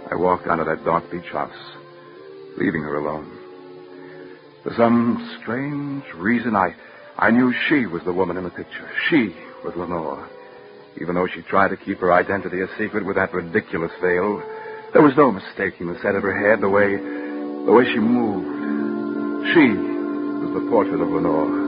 I walked out of that dark beach house, leaving her alone. For some strange reason, I knew she was the woman in the picture. She was Lenore. Even though she tried to keep her identity a secret with that ridiculous veil, there was no mistaking the set of her head, the way she moved. She was the portrait of Lenore.